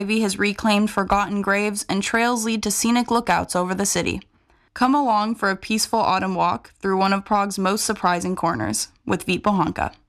Ivy has reclaimed forgotten graves, and trails lead to scenic lookouts over the city. Come along for a peaceful autumn walk through one of Prague's most surprising corners with Vít Bohonka.